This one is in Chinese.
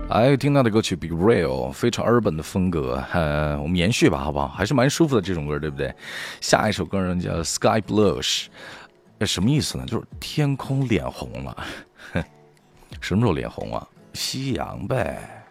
哎，听到的歌曲 Be Real， 非常 urban 的风格，我们延续吧，好不好？还是蛮舒服的这种歌，对不对？下一首歌呢叫 Sky Blush， 什么意思呢？就是天空脸红了。什么时候脸红啊？夕阳呗。